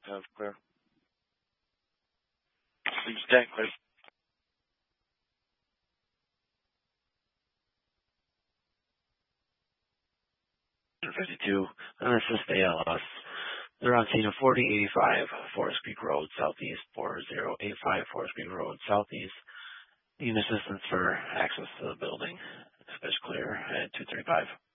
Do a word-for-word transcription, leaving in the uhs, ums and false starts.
Have clear. Stay clear. fifty-two, and this is the L S. They're on scene of forty eighty-five Forest Creek Road, Southeast, four zero eight five Forest Creek Road, Southeast. Need assistance for access to the building. Space clear at two thirty-five.